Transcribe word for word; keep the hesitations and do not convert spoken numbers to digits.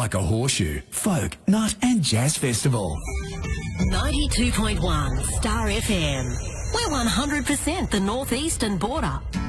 like a horseshoe, folk, nut and jazz festival. ninety-two point one Star F M. We're one hundred percent the northeastern border.